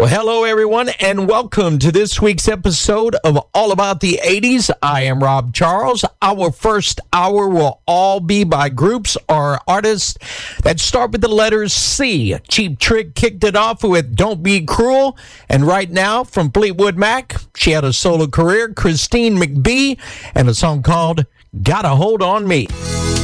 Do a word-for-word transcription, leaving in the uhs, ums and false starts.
Well, hello, everyone, and welcome to this week's episode of All About the eighties. I am Rob Charles. Our first hour will all be by groups or artists that start with the letters C. Cheap Trick kicked it off with Don't Be Cruel. And right now, from Fleetwood Mac, she had a solo career, Christine McVie, and a song called Gotta Hold On Me.